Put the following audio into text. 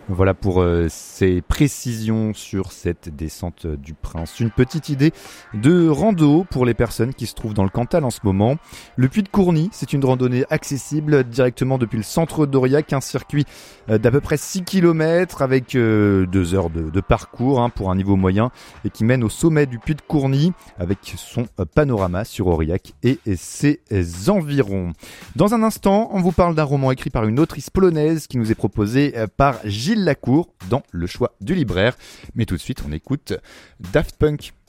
Voilà pour ces précisions sur cette descente du Prince. Une petite idée de rando pour les personnes qui se trouvent dans le Cantal en ce moment. Le Puy de Courny, c'est une randonnée accessible directement depuis le centre d'Aurillac, un circuit d'à peu près 6 km avec 2 heures de parcours pour un niveau moyen et qui mène au sommet du Puy de Courny avec son panorama sur Aurillac et ses environs. Dans un instant, on vous parle d'un roman écrit par une autrice polonaise qui nous est proposé par Gilles Lacour dans Le Choix du libraire. Mais tout de suite, on écoute Daft Punk.